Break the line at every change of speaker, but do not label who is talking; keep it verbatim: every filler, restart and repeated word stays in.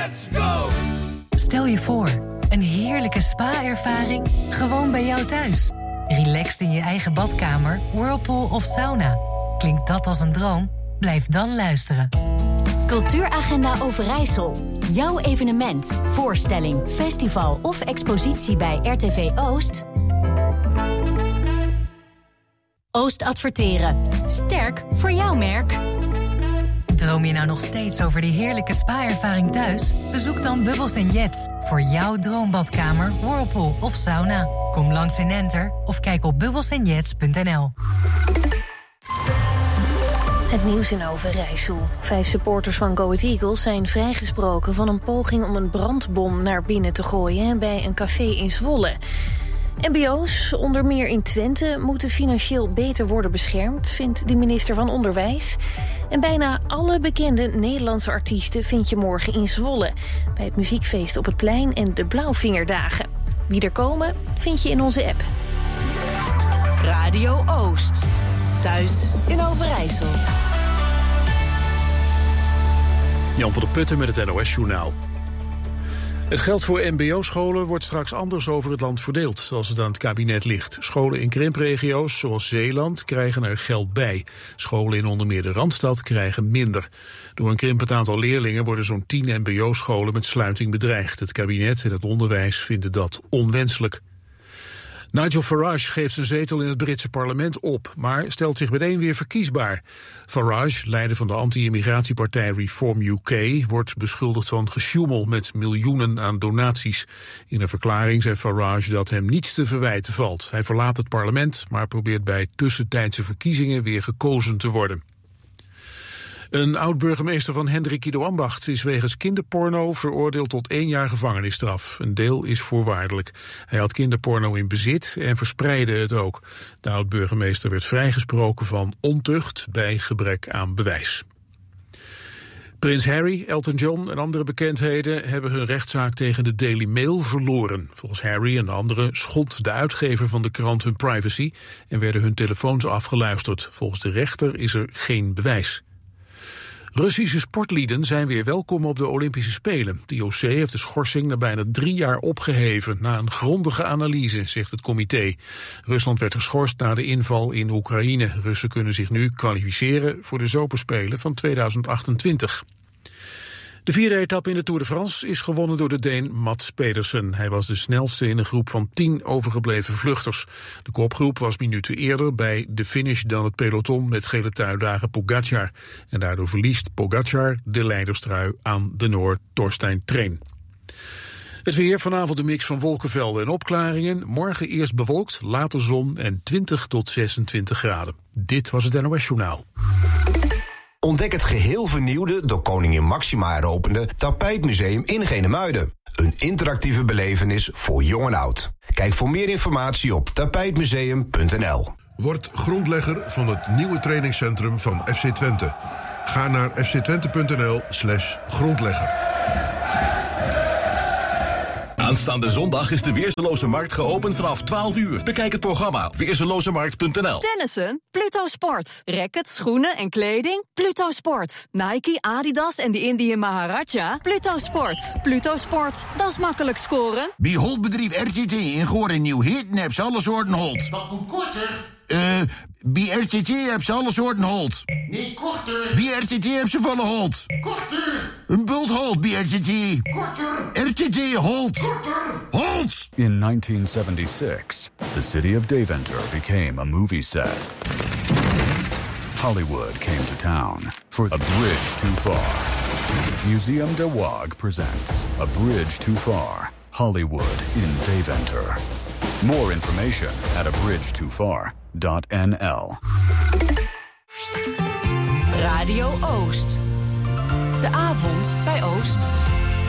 Let's go!
Stel je voor, een heerlijke spa-ervaring gewoon bij jou thuis. Relaxed in je eigen badkamer, whirlpool of sauna. Klinkt dat als een droom? Blijf dan luisteren.
Cultuuragenda Overijssel. Jouw evenement, voorstelling, festival of expositie bij R T V Oost? Oost Adverteren. Sterk voor jouw merk.
Droom je nou nog steeds over die heerlijke spa-ervaring thuis? Bezoek dan Bubbles en Jets voor jouw droombadkamer, whirlpool of sauna. Kom langs in Enter of kijk op bubbles en jets punt n l.
Het nieuws in Overijssel. Vijf supporters van Go Ahead Eagles zijn vrijgesproken van een poging om een brandbom naar binnen te gooien bij een café in Zwolle. M B O's, onder meer in Twente, moeten financieel beter worden beschermd, vindt de minister van Onderwijs. En bijna alle bekende Nederlandse artiesten vind je morgen in Zwolle, bij het muziekfeest op het plein en de Blauwvingerdagen. Wie er komen, vind je in onze app.
Radio Oost. Thuis in Overijssel.
Jan van der Putten met het N O S-journaal. Het geld voor M B O-scholen wordt straks anders over het land verdeeld, zoals het aan het kabinet ligt. Scholen in krimpregio's, zoals Zeeland, krijgen er geld bij. Scholen in onder meer de Randstad krijgen minder. Door een krimpend aantal leerlingen worden zo'n tien M B O-scholen met sluiting bedreigd. Het kabinet en het onderwijs vinden dat onwenselijk. Nigel Farage geeft zijn zetel in het Britse parlement op, maar stelt zich meteen weer verkiesbaar. Farage, leider van de anti-immigratiepartij Reform U K, wordt beschuldigd van gesjoemel met miljoenen aan donaties. In een verklaring zei Farage dat hem niets te verwijten valt. Hij verlaat het parlement, maar probeert bij tussentijdse verkiezingen weer gekozen te worden. Een oud-burgemeester van Hendrikido-Ambacht is wegens kinderporno veroordeeld tot één jaar gevangenisstraf. Een deel is voorwaardelijk. Hij had kinderporno in bezit en verspreidde het ook. De oud-burgemeester werd vrijgesproken van ontucht bij gebrek aan bewijs. Prins Harry, Elton John en andere bekendheden hebben hun rechtszaak tegen de Daily Mail verloren. Volgens Harry en de anderen schond de uitgever van de krant hun privacy en werden hun telefoons afgeluisterd. Volgens de rechter is er geen bewijs. Russische sportlieden zijn weer welkom op de Olympische Spelen. Het I O C heeft de schorsing na bijna drie jaar opgeheven na een grondige analyse, zegt het comité. Rusland werd geschorst na de inval in Oekraïne. Russen kunnen zich nu kwalificeren voor de Zomerspelen van tweeduizend achtentwintig. De vierde etappe in de Tour de France is gewonnen door de Deen Mats Pedersen. Hij was de snelste in een groep van tien overgebleven vluchters. De kopgroep was minuten eerder bij de finish dan het peloton met gele truidager Pogačar. En daardoor verliest Pogačar de leiderstrui aan de Noor Torstein Tren. Het weer, vanavond een mix van wolkenvelden en opklaringen. Morgen eerst bewolkt, later zon en twintig tot zesentwintig graden. Dit was het N O S-journaal.
Ontdek het geheel vernieuwde, door koningin Máxima heropende Tapijtmuseum in Genemuiden. Een interactieve belevenis voor jong en oud. Kijk voor meer informatie op tapijtmuseum punt n l.
Word grondlegger van het nieuwe trainingscentrum van F C Twente. Ga naar f c twente punt n l slash grondlegger.
Aanstaande zondag is de Weerseloze Markt geopend vanaf twaalf uur. Bekijk het programma op weerselozemarkt punt n l.
Tennissen? Pluto Sport. Rackets, schoenen en kleding? Pluto Sport. Nike, Adidas en de Indië Maharaja? Pluto Sport. Pluto Sport. Dat is makkelijk scoren.
Bij Holtbedrijf R T T in Goor en Nieuw-Hitten heb ze alle soorten Holt.
Dat moet korter.
Eh... Uh, bij R T T heb ze alle soorten Holt.
Nee, korter.
Bij R T T heb ze volle Holt.
Korter.
Een bult Holt bij R T T.
Korter.
R T T Holt.
Korter.
Holt.
In nineteen seventy-six, the city of Deventer became a movie set. Hollywood came to town for A Bridge Too Far. Museum de Waag presents A Bridge Too Far, Hollywood in Deventer. More information at a bridge too far dot n l.
Radio Oost. De avond bij Oost.